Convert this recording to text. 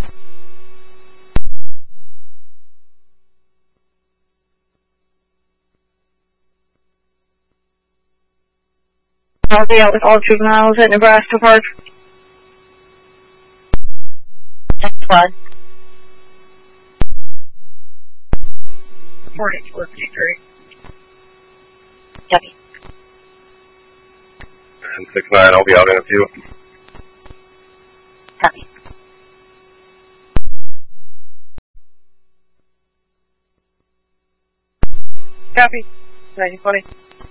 I'll be out with all juveniles at Nebraska Park. Next one. 4453. Copy. And 6-9, I'll be out in a few. Copy. Copy. 9020.